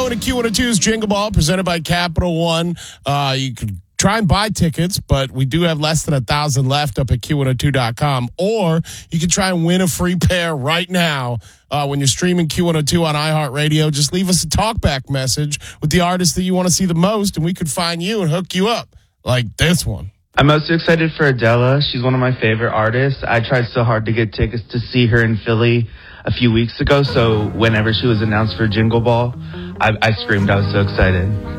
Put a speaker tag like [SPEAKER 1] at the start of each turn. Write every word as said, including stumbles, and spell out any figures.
[SPEAKER 1] going to Q one oh two's Jingle Ball presented by Capital One. Uh, you can try and buy tickets, but we do have less than a thousand left up at Q one oh two dot com. Or you can try and win a free pair right now uh, when you're streaming Q one oh two on iHeartRadio. Just leave us a talkback message with the artist that you want to see the most, and we could find you and hook you up like this one.
[SPEAKER 2] I'm most excited for Adele. She's one of my favorite artists. I tried so hard to get tickets to see her in Philly a few weeks ago, so whenever she was announced for Jingle Ball, I, I screamed. I was so excited.